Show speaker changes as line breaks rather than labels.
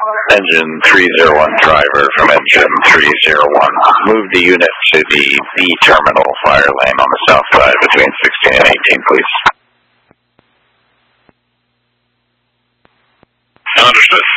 Engine 301 driver from engine 301. Move the unit to the B terminal fire lane on the south side between 16 and 18, please.
Understood.